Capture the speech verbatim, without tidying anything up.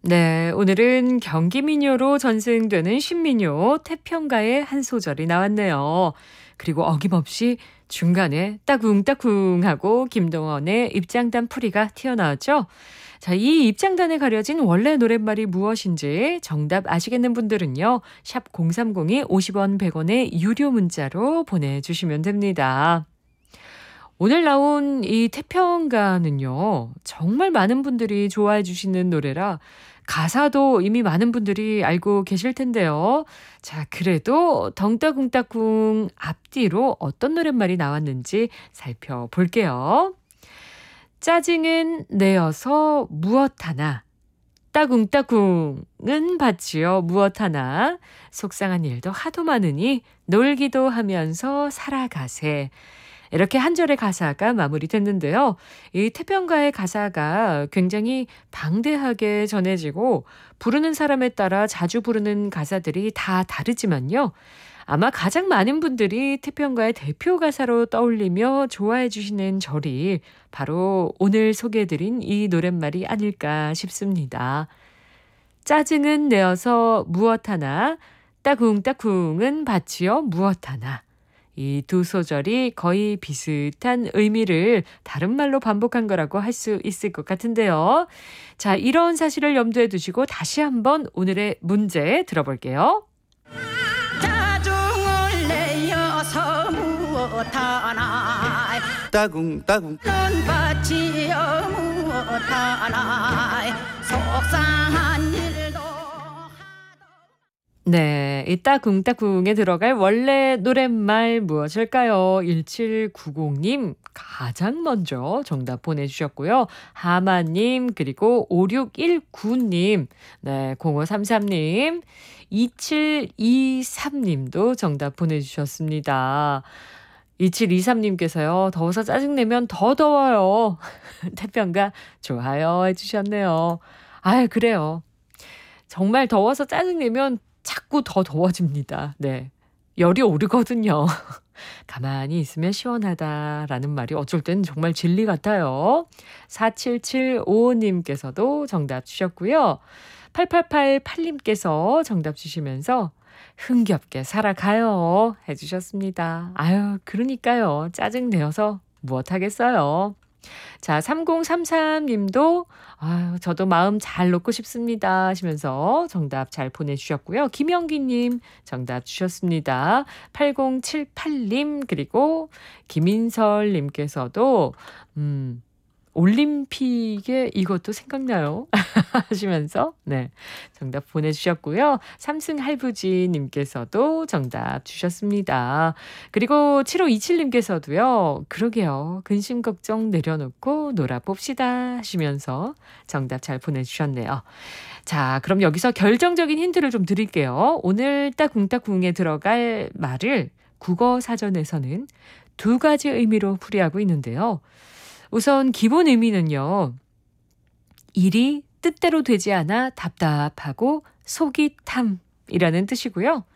네, 오늘은 경기 민요로 전승되는 신민요 태평가의 한 소절이 나왔네요. 그리고 어김없이 중간에 따쿵따쿵 하고 김동원의 입장단 풀이가 튀어나왔죠. 자, 이 입장단에 가려진 원래 노랫말이 무엇인지 정답 아시겠는 분들은요. 샵 공삼공이 오십 원 백 원의 유료 문자로 보내주시면 됩니다. 오늘 나온 이 태평가는요, 정말 많은 분들이 좋아해 주시는 노래라 가사도 이미 많은 분들이 알고 계실 텐데요. 자, 그래도 덩따궁따궁 앞뒤로 어떤 노랫말이 나왔는지 살펴볼게요. 짜증은 내어서 무엇 하나. 따궁따궁은 받지요 무엇 하나. 속상한 일도 하도 많으니 놀기도 하면서 살아가세. 이렇게 한 절의 가사가 마무리됐는데요. 이 태평가의 가사가 굉장히 방대하게 전해지고 부르는 사람에 따라 자주 부르는 가사들이 다 다르지만요. 아마 가장 많은 분들이 태평가의 대표 가사로 떠올리며 좋아해 주시는 절이 바로 오늘 소개해드린 이 노랫말이 아닐까 싶습니다. 짜증은 내어서 무엇 하나, 따쿵따쿵은 받지요 무엇 하나. 이 두 소절이 거의 비슷한 의미를 다른 말로 반복한 거라고 할 수 있을 것 같은데요. 자, 이런 사실을 염두에 두시고 다시 한번 오늘의 문제 들어볼게요. 짜증을 내어서 무엇하나 따궁따궁 넌 받지요 무엇하나 속상한 일도 네, 이 따궁따궁에 들어갈 원래 노랫말 무엇일까요? 일칠구공님 가장 먼저 정답 보내주셨고요. 하마님 그리고 오육일구님 네, 공오삼삼님 이칠이삼님도 정답 보내주셨습니다. 이칠이삼님께서요. 더워서 짜증내면 더 더워요. 태평가 좋아요 해주셨네요. 아유, 그래요. 정말 더워서 짜증내면 자꾸 더 더워집니다. 네. 열이 오르거든요. 가만히 있으면 시원하다라는 말이 어쩔 땐 정말 진리 같아요. 사칠칠오님께서도 정답 주셨고요. 팔팔팔팔님께서 정답 주시면서 흥겹게 살아가요 해주셨습니다. 아유, 그러니까요. 짜증내어서 무엇하겠어요. 자, 삼공삼삼님도 아유, 저도 마음 잘 놓고 싶습니다 하시면서 정답 잘 보내주셨고요. 김영기님 정답 주셨습니다. 팔공칠팔님 그리고 김인설님께서도 음, 올림픽에 이것도 생각나요 하시면서 네, 정답 보내주셨고요. 삼승할부지님께서도 정답 주셨습니다. 그리고 칠오이칠님께서도요. 그러게요. 근심 걱정 내려놓고 놀아봅시다 하시면서 정답 잘 보내주셨네요. 자, 그럼 여기서 결정적인 힌트를 좀 드릴게요. 오늘 따궁따궁에 들어갈 말을 국어사전에서는 두 가지 의미로 풀이하고 있는데요. 우선 기본 의미는요. 일이 뜻대로 되지 않아 답답하고 속이 탐이라는 뜻이고요.